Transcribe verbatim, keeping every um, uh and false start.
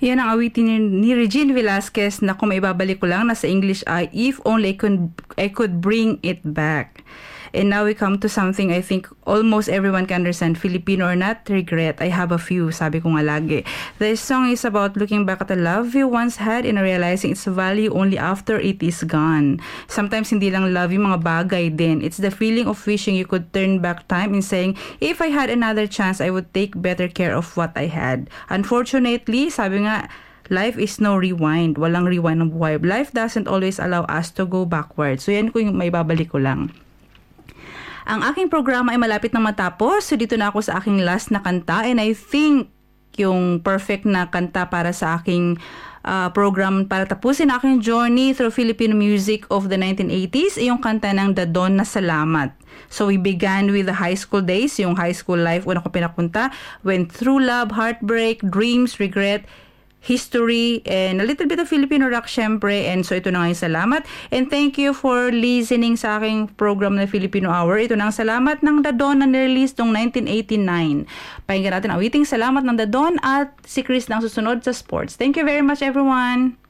Yan ang awitin ni, ni Regine Velasquez na kung maibabalik ko lang, nasa English ay, if only I could, I could bring it back. And now we come to something I think almost everyone can understand, Filipino or not, regret. I have a few, sabi ko nga lagi. This song is about looking back at the love you once had and realizing its value only after it is gone. Sometimes hindi lang love yung mga bagay din. It's the feeling of wishing you could turn back time and saying, if I had another chance, I would take better care of what I had. Unfortunately, sabi nga, life is no rewind. Walang rewind ng buhay. Life doesn't always allow us to go backward. So yan ko yung may babalik ko lang. Ang aking programa ay malapit na matapos. So dito na ako sa aking last na kanta. And I think yung perfect na kanta para sa aking uh, program para tapusin aking journey through Filipino music of the nineteen eighties ay yung kanta ng Dadon na Salamat. So we began with the high school days, yung high school life una ko pinapunta. Went through love, heartbreak, dreams, regret, history, and a little bit of Filipino rock syempre. And so ito na nga yung salamat. And thank you for listening sa aking program na Filipino Hour. Ito na ang salamat ng Dadon na nirelease noong nineteen eighty-nine. Pakinggan natin awiting salamat ng Dadon at si Chris na ang susunod sa sports. Thank you very much everyone!